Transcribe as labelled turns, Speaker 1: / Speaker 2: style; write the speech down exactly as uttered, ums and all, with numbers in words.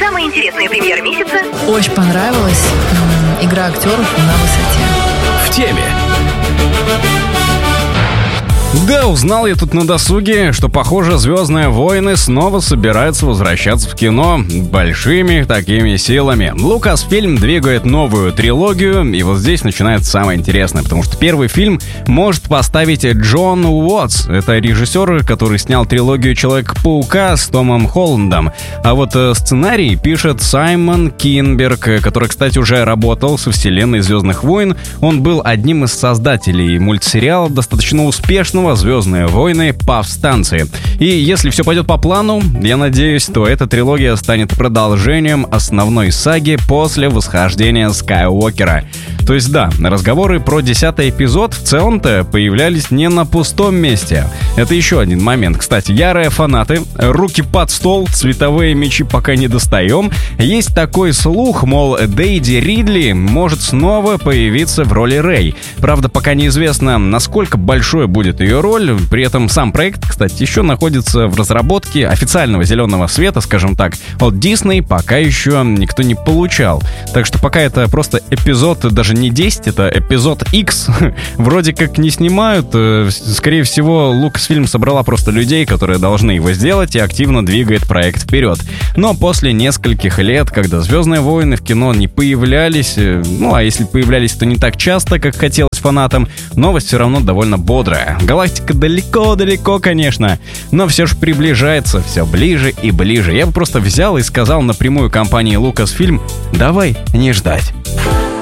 Speaker 1: Самые интересные премьеры месяца.
Speaker 2: Очень понравилась. Игра актеров на высоте.
Speaker 3: В теме.
Speaker 4: Да, узнал я тут на досуге, что, похоже, «Звездные войны» снова собираются возвращаться в кино большими такими силами. Lucasfilm двигает новую трилогию, и вот здесь начинается самое интересное, потому что первый фильм может поставить Джон Уотс. Это режиссер, который снял трилогию «Человек-паука» с Томом Холландом. А вот э, сценарий пишет Саймон Кинберг, который, кстати, уже работал со вселенной «Звездных войн». Он был одним из создателей мультсериала, достаточно успешного «Звездные войны. Повстанцы». И если все пойдет по плану, я надеюсь, то эта трилогия станет продолжением основной саги после восхождения Скайуокера. То есть да, разговоры про десятый эпизод в целом-то появлялись не на пустом месте. Это еще один момент. Кстати, ярые фанаты, руки под стол, цветовые мечи пока не достаем. Есть такой слух, мол, Дейзи Ридли может снова появиться в роли Рэй. Правда, пока неизвестно, насколько большой будет ее роль. При этом сам проект, кстати, еще находится в разработке. Официального зеленого света, скажем так, от Disney пока еще никто не получал. Так что пока это просто эпизод, даже не десять, это эпизод X. Вроде как не снимают. Скорее всего, Lucasfilm собрала просто людей, которые должны его сделать, и активно двигает проект вперед. Но после нескольких лет, когда «Звездные войны» в кино не появлялись, ну а если появлялись, то не так часто, как хотелось фанатам, новость все равно довольно бодрая. Галактика далеко-далеко, конечно, но все же приближается все ближе и ближе. Я бы просто взял и сказал напрямую компании Lucasfilm: давай не ждать.